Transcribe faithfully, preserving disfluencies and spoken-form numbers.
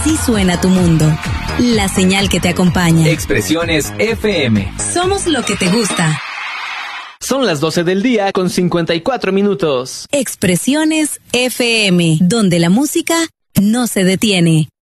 Así suena tu mundo. La señal que te acompaña. Expresiones F M. Somos lo que te gusta. Son las doce del día con cincuenta y cuatro minutos. Expresiones F M, donde la música no se detiene.